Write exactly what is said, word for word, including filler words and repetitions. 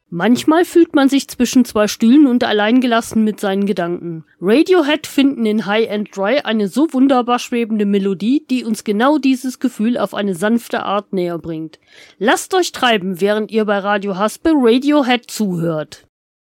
Manchmal fühlt man sich zwischen zwei Stühlen und alleingelassen mit seinen Gedanken. Radiohead finden in High and Dry eine so wunderbar schwebende Melodie, die uns genau dieses Gefühl auf eine sanfte Art näher bringt. Lasst euch treiben, während ihr bei Radio Haspe Radiohead zuhört.